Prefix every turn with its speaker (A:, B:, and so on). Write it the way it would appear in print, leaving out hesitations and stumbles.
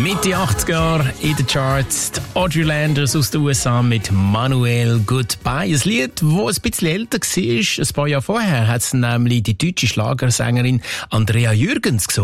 A: Mitte 80er in den Charts, die Audrey Landers aus den USA mit Manuel Goodbye. Ein Lied, das ein bisschen älter war. Ein paar Jahre vorher hat es nämlich die deutsche Schlagersängerin Andrea Jürgens gesungen.